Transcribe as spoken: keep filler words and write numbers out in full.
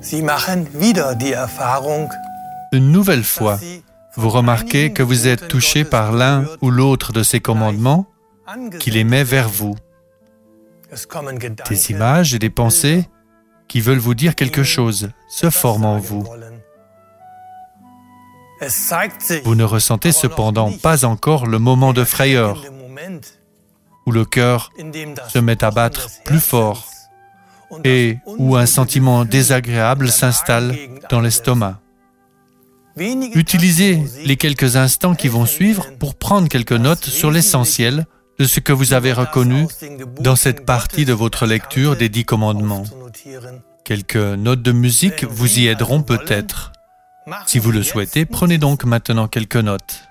Une nouvelle fois, vous remarquez que vous êtes touché par l'un ou l'autre de ces commandements qu'il émet vers vous. Des images et des pensées qui veulent vous dire quelque chose se forment en vous. Vous ne ressentez cependant pas encore le moment de frayeur, où le cœur se met à battre plus fort et où un sentiment désagréable s'installe dans l'estomac. Utilisez les quelques instants qui vont suivre pour prendre quelques notes sur l'essentiel de ce que vous avez reconnu dans cette partie de votre lecture des Dix Commandements. Quelques notes de musique vous y aideront peut-être. Si vous le souhaitez, prenez donc maintenant quelques notes.